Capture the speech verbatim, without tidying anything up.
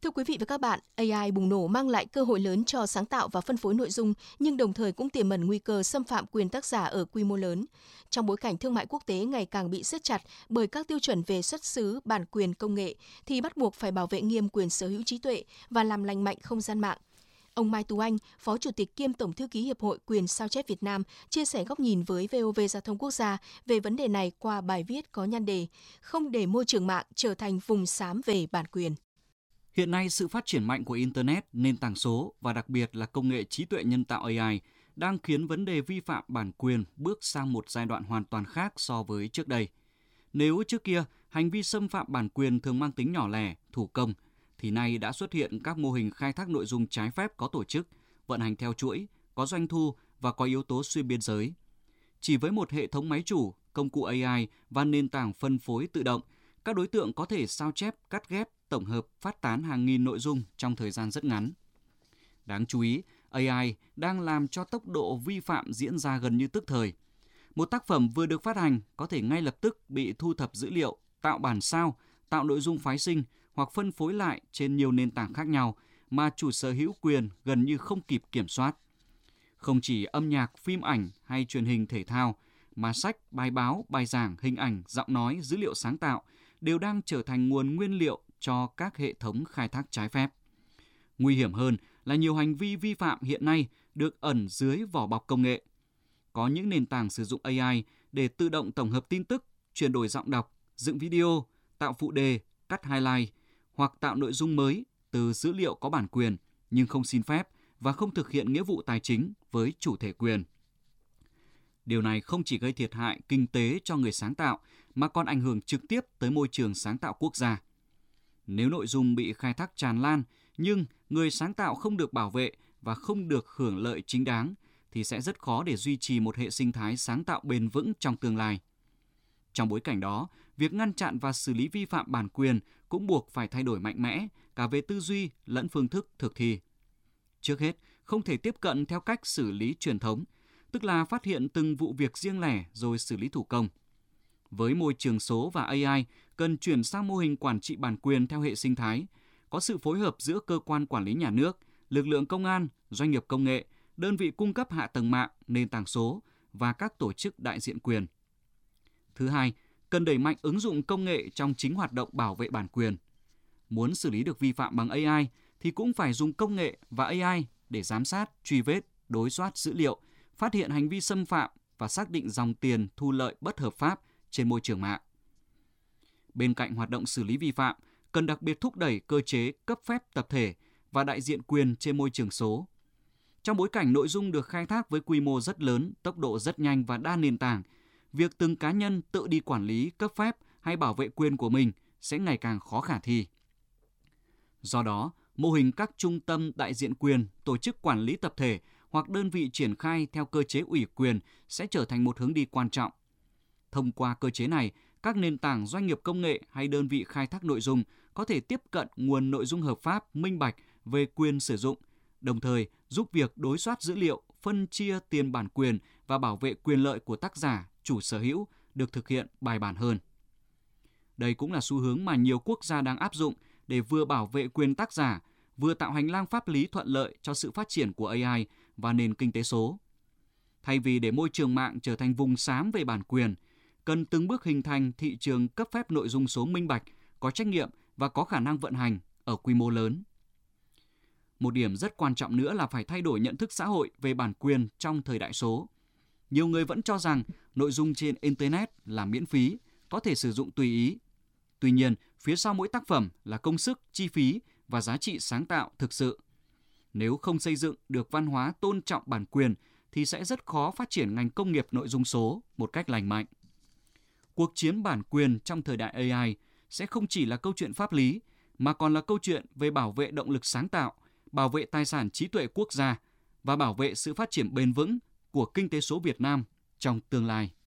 Thưa quý vị và các bạn, a i bùng nổ mang lại cơ hội lớn cho sáng tạo và phân phối nội dung, nhưng đồng thời cũng tiềm ẩn nguy cơ xâm phạm quyền tác giả ở quy mô lớn. Trong bối cảnh thương mại quốc tế ngày càng bị siết chặt bởi các tiêu chuẩn về xuất xứ, bản quyền công nghệ, thì bắt buộc phải bảo vệ nghiêm quyền sở hữu trí tuệ và làm lành mạnh không gian mạng. Ông Mai Tú Anh, Phó Chủ tịch kiêm Tổng thư ký Hiệp hội Quyền sao chép Việt Nam, chia sẻ góc nhìn với vê o vê Giao thông Quốc gia về vấn đề này qua bài viết có nhan đề "Không để môi trường mạng trở thành vùng xám về bản quyền". Hiện nay, sự phát triển mạnh của Internet, nền tảng số và đặc biệt là công nghệ trí tuệ nhân tạo a i đang khiến vấn đề vi phạm bản quyền bước sang một giai đoạn hoàn toàn khác so với trước đây. Nếu trước kia, hành vi xâm phạm bản quyền thường mang tính nhỏ lẻ, thủ công, thì nay đã xuất hiện các mô hình khai thác nội dung trái phép có tổ chức, vận hành theo chuỗi, có doanh thu và có yếu tố xuyên biên giới. Chỉ với một hệ thống máy chủ, công cụ a i và nền tảng phân phối tự động, các đối tượng có thể sao chép, cắt ghép, tổng hợp, phát tán hàng nghìn nội dung trong thời gian rất ngắn. Đáng chú ý, a i đang làm cho tốc độ vi phạm diễn ra gần như tức thời. Một tác phẩm vừa được phát hành có thể ngay lập tức bị thu thập dữ liệu, tạo bản sao, tạo nội dung phái sinh hoặc phân phối lại trên nhiều nền tảng khác nhau mà chủ sở hữu quyền gần như không kịp kiểm soát. Không chỉ âm nhạc, phim ảnh hay truyền hình thể thao, mà sách, bài báo, bài giảng, hình ảnh, giọng nói, dữ liệu sáng tạo đều đang trở thành nguồn nguyên liệu cho các hệ thống khai thác trái phép. Nguy hiểm hơn là nhiều hành vi vi phạm hiện nay được ẩn dưới vỏ bọc công nghệ. Có những nền tảng sử dụng a i để tự động tổng hợp tin tức, chuyển đổi giọng đọc, dựng video, tạo phụ đề, cắt highlight hoặc tạo nội dung mới từ dữ liệu có bản quyền nhưng không xin phép và không thực hiện nghĩa vụ tài chính với chủ thể quyền. Điều này không chỉ gây thiệt hại kinh tế cho người sáng tạo mà còn ảnh hưởng trực tiếp tới môi trường sáng tạo quốc gia. Nếu nội dung bị khai thác tràn lan nhưng người sáng tạo không được bảo vệ và không được hưởng lợi chính đáng thì sẽ rất khó để duy trì một hệ sinh thái sáng tạo bền vững trong tương lai. Trong bối cảnh đó, việc ngăn chặn và xử lý vi phạm bản quyền cũng buộc phải thay đổi mạnh mẽ cả về tư duy lẫn phương thức thực thi. Trước hết, không thể tiếp cận theo cách xử lý truyền thống, tức là phát hiện từng vụ việc riêng lẻ rồi xử lý thủ công. Với môi trường số và a i, cần chuyển sang mô hình quản trị bản quyền theo hệ sinh thái, có sự phối hợp giữa cơ quan quản lý nhà nước, lực lượng công an, doanh nghiệp công nghệ, đơn vị cung cấp hạ tầng mạng, nền tảng số và các tổ chức đại diện quyền. Thứ hai, cần đẩy mạnh ứng dụng công nghệ trong chính hoạt động bảo vệ bản quyền. Muốn xử lý được vi phạm bằng a i thì cũng phải dùng công nghệ và a i để giám sát, truy vết, đối soát dữ liệu, phát hiện hành vi xâm phạm và xác định dòng tiền thu lợi bất hợp pháp trên môi trường mạng. Bên cạnh hoạt động xử lý vi phạm, cần đặc biệt thúc đẩy cơ chế cấp phép tập thể và đại diện quyền trên môi trường số. Trong bối cảnh nội dung được khai thác với quy mô rất lớn, tốc độ rất nhanh và đa nền tảng, việc từng cá nhân tự đi quản lý, cấp phép hay bảo vệ quyền của mình sẽ ngày càng khó khả thi. Do đó, mô hình các trung tâm đại diện quyền, tổ chức quản lý tập thể hoặc đơn vị triển khai theo cơ chế ủy quyền sẽ trở thành một hướng đi quan trọng. Thông qua cơ chế này, các nền tảng doanh nghiệp công nghệ hay đơn vị khai thác nội dung có thể tiếp cận nguồn nội dung hợp pháp, minh bạch về quyền sử dụng, đồng thời giúp việc đối soát dữ liệu, phân chia tiền bản quyền và bảo vệ quyền lợi của tác giả, chủ sở hữu được thực hiện bài bản hơn. Đây cũng là xu hướng mà nhiều quốc gia đang áp dụng để vừa bảo vệ quyền tác giả, vừa tạo hành lang pháp lý thuận lợi cho sự phát triển của a i và nền kinh tế số. Thay vì để môi trường mạng trở thành vùng xám về bản quyền, cần từng bước hình thành thị trường cấp phép nội dung số minh bạch, có trách nhiệm và có khả năng vận hành ở quy mô lớn. Một điểm rất quan trọng nữa là phải thay đổi nhận thức xã hội về bản quyền trong thời đại số. Nhiều người vẫn cho rằng nội dung trên Internet là miễn phí, có thể sử dụng tùy ý. Tuy nhiên, phía sau mỗi tác phẩm là công sức, chi phí và giá trị sáng tạo thực sự. Nếu không xây dựng được văn hóa tôn trọng bản quyền thì sẽ rất khó phát triển ngành công nghiệp nội dung số một cách lành mạnh. Cuộc chiến bản quyền trong thời đại a i sẽ không chỉ là câu chuyện pháp lý, mà còn là câu chuyện về bảo vệ động lực sáng tạo, bảo vệ tài sản trí tuệ quốc gia và bảo vệ sự phát triển bền vững của kinh tế số Việt Nam trong tương lai.